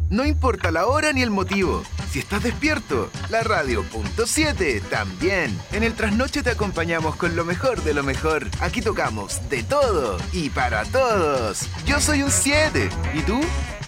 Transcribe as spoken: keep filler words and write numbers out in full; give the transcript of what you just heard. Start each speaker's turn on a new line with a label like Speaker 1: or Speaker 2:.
Speaker 1: No importa la hora ni el motivo. Si estás despierto, la radio punto siete también. En el Trasnoche te acompañamos con lo mejor de lo mejor. Aquí tocamos de todo y para todos. Yo soy un siete. ¿Y tú?